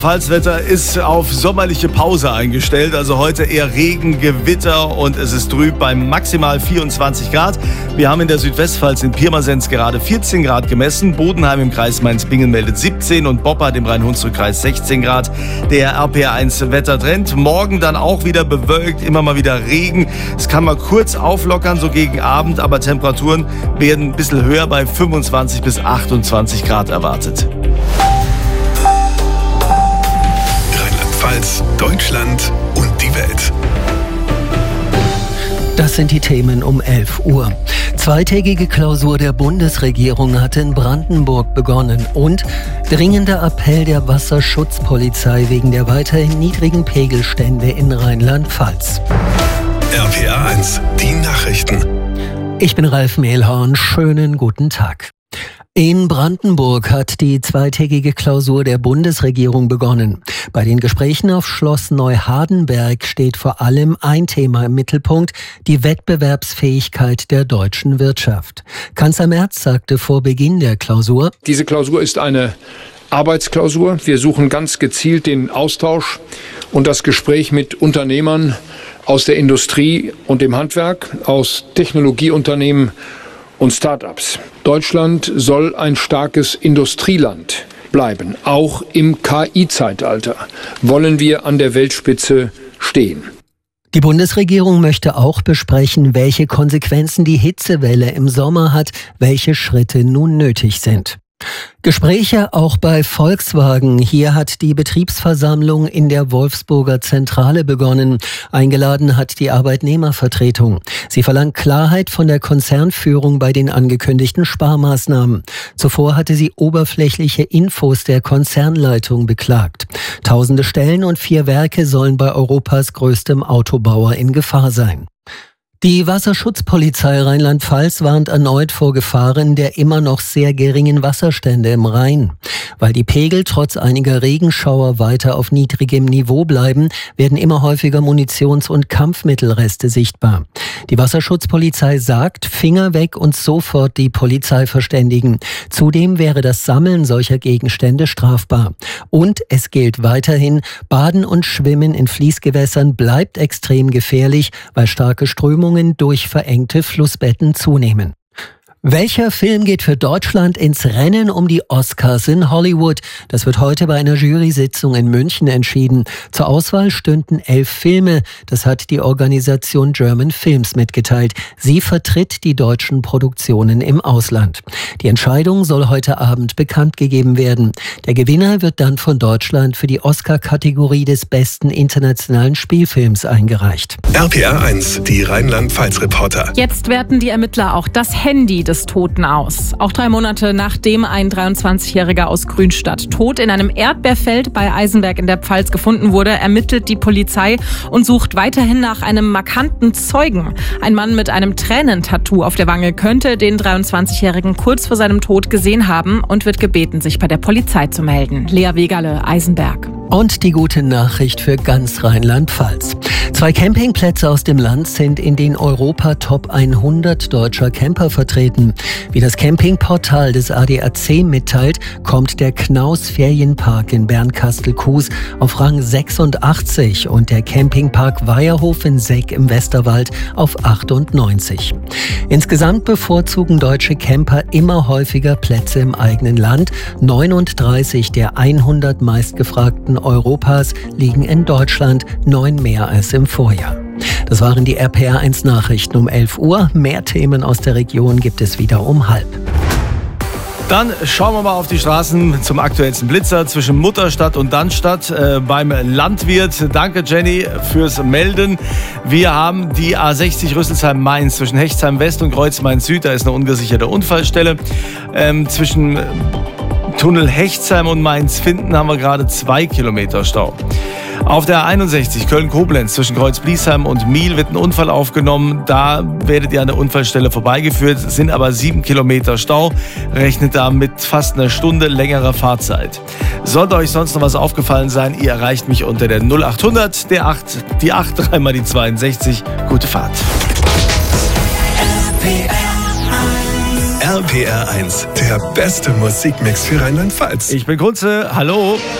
Pfalzwetter ist auf sommerliche Pause eingestellt, also heute eher Regen, Gewitter und es ist trüb bei maximal 24 Grad. Wir haben in der Südwestpfalz in Pirmasens gerade 14 Grad gemessen, Bodenheim im Kreis Mainz-Bingen meldet 17 und Boppard im Rhein-Hunsrück-Kreis 16 Grad. Der RPR1 Wettertrend, morgen dann auch wieder bewölkt, immer mal wieder Regen. Es kann mal kurz auflockern, so gegen Abend, aber Temperaturen werden ein bisschen höher, bei 25 bis 28 Grad erwartet. Deutschland und die Welt. Das sind die Themen um 11 Uhr. Zweitägige Klausur der Bundesregierung hat in Brandenburg begonnen und dringender Appell der Wasserschutzpolizei wegen der weiterhin niedrigen Pegelstände in Rheinland-Pfalz. RPR1, die Nachrichten. Ich bin Ralf Mehlhorn, schönen guten Tag. In Brandenburg hat die zweitägige Klausur der Bundesregierung begonnen. Bei den Gesprächen auf Schloss Neuhardenberg steht vor allem ein Thema im Mittelpunkt: die Wettbewerbsfähigkeit der deutschen Wirtschaft. Kanzler Merz sagte vor Beginn der Klausur: Diese Klausur ist eine Arbeitsklausur. Wir suchen ganz gezielt den Austausch und das Gespräch mit Unternehmern aus der Industrie und dem Handwerk, aus Technologieunternehmen und Start-ups. Deutschland soll ein starkes Industrieland bleiben. Auch im KI-Zeitalter wollen wir an der Weltspitze stehen. Die Bundesregierung möchte auch besprechen, welche Konsequenzen die Hitzewelle im Sommer hat, welche Schritte nun nötig sind. Gespräche auch bei Volkswagen. Hier hat die Betriebsversammlung in der Wolfsburger Zentrale begonnen. Eingeladen hat die Arbeitnehmervertretung. Sie verlangt Klarheit von der Konzernführung bei den angekündigten Sparmaßnahmen. Zuvor hatte sie oberflächliche Infos der Konzernleitung beklagt. Tausende Stellen und 4 Werke sollen bei Europas größtem Autobauer in Gefahr sein. Die Wasserschutzpolizei Rheinland-Pfalz warnt erneut vor Gefahren der immer noch sehr geringen Wasserstände im Rhein. Weil die Pegel trotz einiger Regenschauer weiter auf niedrigem Niveau bleiben, werden immer häufiger Munitions- und Kampfmittelreste sichtbar. Die Wasserschutzpolizei sagt, Finger weg und sofort die Polizei verständigen. Zudem wäre das Sammeln solcher Gegenstände strafbar. Und es gilt weiterhin, Baden und Schwimmen in Fließgewässern bleibt extrem gefährlich, weil starke Strömungen durch verengte Flussbetten zunehmen. Welcher Film geht für Deutschland ins Rennen um die Oscars in Hollywood? Das wird heute bei einer Jury-Sitzung in München entschieden. Zur Auswahl stünden 11 Filme. Das hat die Organisation German Films mitgeteilt. Sie vertritt die deutschen Produktionen im Ausland. Die Entscheidung soll heute Abend bekannt gegeben werden. Der Gewinner wird dann von Deutschland für die Oscar-Kategorie des besten internationalen Spielfilms eingereicht. RPR1, die Rheinland-Pfalz-Reporter. Jetzt werten die Ermittler auch das Handy des Toten aus. Auch 3 Monate nachdem ein 23-Jähriger aus Grünstadt tot in einem Erdbeerfeld bei Eisenberg in der Pfalz gefunden wurde, ermittelt die Polizei und sucht weiterhin nach einem markanten Zeugen. Ein Mann mit einem Tränentattoo auf der Wange könnte den 23-Jährigen kurz vor seinem Tod gesehen haben und wird gebeten, sich bei der Polizei zu melden. Lea Wegerle, Eisenberg. Und die gute Nachricht für ganz Rheinland-Pfalz. 2 Campingplätze aus dem Land sind in den Europa-Top 100 deutscher Camper vertreten. Wie das Campingportal des ADAC mitteilt, kommt der Knaus Ferienpark in Bernkastel-Kues auf Rang 86 und der Campingpark Weierhof in Seck im Westerwald auf 98. Insgesamt bevorzugen deutsche Camper immer häufiger Plätze im eigenen Land. 39 der 100 meistgefragten Europas liegen in Deutschland, 9 mehr als im Vorjahr. Das waren die RPR1 Nachrichten um 11 Uhr. Mehr Themen aus der Region gibt es wieder um 12:30. Dann schauen wir mal auf die Straßen zum aktuellsten Blitzer zwischen Mutterstadt und Dannstadt beim Landwirt. Danke Jenny fürs Melden. Wir haben die A60 Rüsselsheim-Mainz zwischen Hechtsheim West und Kreuz-Mainz-Süd. Da ist eine ungesicherte Unfallstelle. Zwischen Tunnel Hechtsheim und Mainz-Finden haben wir gerade 2 Kilometer Stau. Auf der 61 Köln-Koblenz zwischen Kreuz-Bliesheim und Miel wird ein Unfall aufgenommen. Da werdet ihr an der Unfallstelle vorbeigeführt, sind aber 7 Kilometer Stau. Rechnet da mit fast einer Stunde längerer Fahrzeit. Sollte euch sonst noch was aufgefallen sein, ihr erreicht mich unter der 0800, die 8, 3 mal die 62. Gute Fahrt. RPR1, der beste Musikmix für Rheinland-Pfalz. Ich bin Kunze, hallo.